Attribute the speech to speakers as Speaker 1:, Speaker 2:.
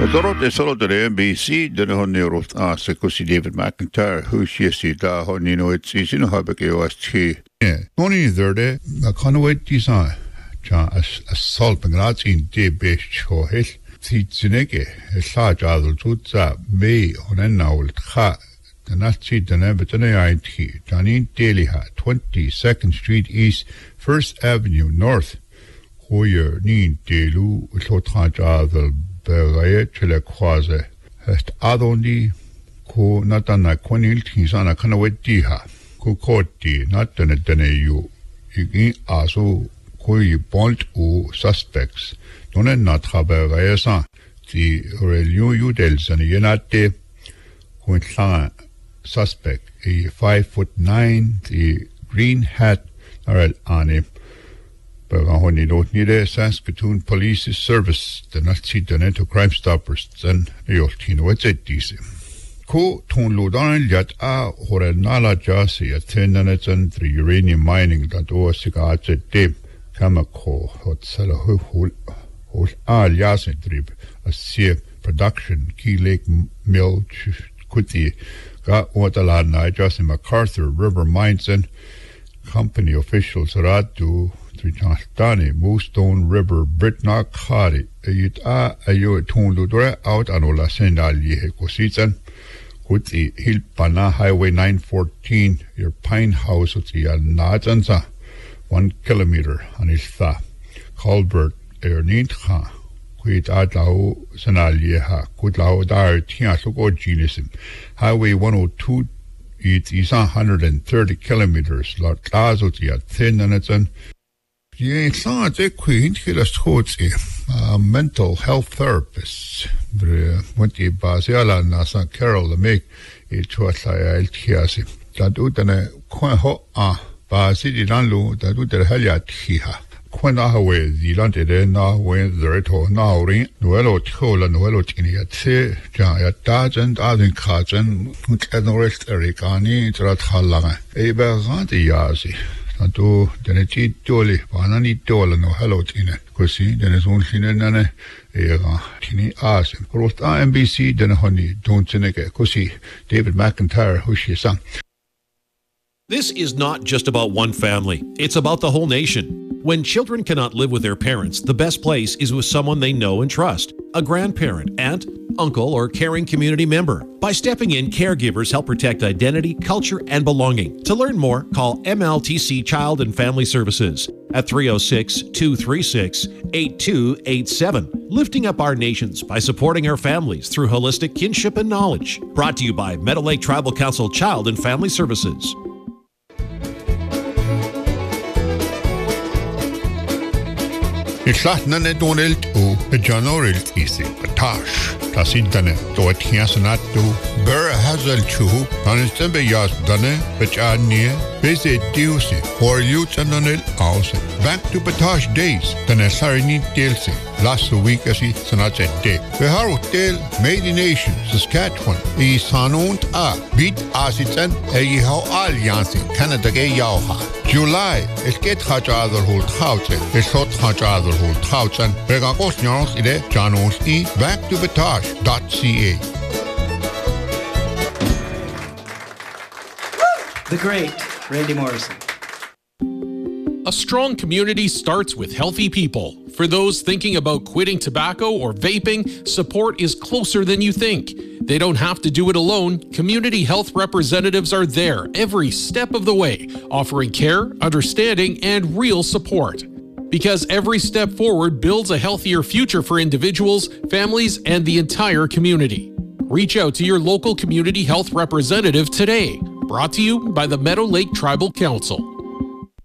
Speaker 1: ضرورت إصرار NBC دنهن يروت سكوسي ديفيد ماكنتاير هو شيء دا هني نويت سيسين هابك يواستي.
Speaker 2: Tony Third, a conway design, John assault Pengratin de Besh or Hill, Zineke, a large adult Tutsa, May on an owl ha, the Nazi the Nebetanite, Janine Daly ha, 22nd Street East, 1st Avenue North, Hoyer Nin Delu, Lotraj Adel. Bergaye chile kwaze est adondi ko natana konil tisana kana wediha ko koti natane yu igi aso ko yi bolt u suspects donen natrabergaye sa ti religion yu del zane yenate ko tla suspect a 5'9" the green hat aral ane Bergahoni don't need a Saskatoon Police Service, the Nazi Doneto Crime Stoppers, and Yoltino, what's it, DC? Ko Ton Ludan yet or Nala Jasi attendant and the uranium mining that was cigarettes at Deb, Kamako, Hot Salah, whole Yasin trip, a sea production, Key Lake Mill, Kuti, got Waterlana, Justin MacArthur, River Mines, and company officials Ratu. Tani, Moostone River, Britnock, Hardy, ayo ton ludre out anola sendal ye kositan, with the Hilpana Highway 914, your Pine House with the Najanza, 1 kilometer on his tha, Colbert, Ernintha, quit Adlao Sanalieha, Kudlao Dar Tia Sugo Genisim, Highway 102, it is 130 kilometers, Lot Lazotia, thin and it's an Yeah, it's not a queen. He just holds a mental health therapist. When the Basiala Nasa Carol the make it was like Tiasi. That Utana Quaho Basidi Lanlu, that Uter Heliat Hiha. Quanahawe, the Lante now when the reto now ring, Noelo Tola, Noelo Tiniate, Jaya Dajant, Adin Kajan, Enorest Ericani, Trathalanga, Eberganti Yazi. To the Neti Dolly, Banani Dola, no hello Tina, Cossi, then is only Nana, Tini asked him. Rost NBC, then honey, don't Tineke, Cossi, David McIntyre, who she sang.
Speaker 3: This is not just about one family, it's about the whole nation. When children cannot live with their parents, the best place is with someone they know and trust. A grandparent, aunt, uncle, or caring community member. By stepping in, caregivers help protect identity, culture, and belonging. To learn more, call MLTC Child and Family Services at 306-236-8287. Lifting up our nations by supporting our families through holistic kinship and knowledge. Brought to you by Meadow Lake Tribal Council Child and Family Services.
Speaker 2: It's not Donald O. The January is a tash. Tasintane, to a Tiasanat to Burr Hazel Chu, Anistembe Yas Dane, which are near, Bese Diusi, or Youth and Donald House. Back to Patash days, the Nasarini Delsi, last week as he Sanat Day. The Harotel, Made in Nation, Saskatchewan, E Sanont A, Beat Asitan, E How Alliance, Canada Gay Yauha. July, es geht Hajadar Holt Housen, es hot Hajadar Holt Housen, Begakos Nyans ide, Janos E, back to Batash.ca.
Speaker 4: The great Randy Morrison.
Speaker 5: A strong community starts with healthy people. For those thinking about quitting tobacco or vaping, support is closer than you think. They don't have to do it alone. Community health representatives are there every step of the way, offering care, understanding, and real support. Because every step forward builds a healthier future for individuals, families, and the entire community. Reach out to your local community health representative today. Brought to you by the Meadow Lake Tribal Council.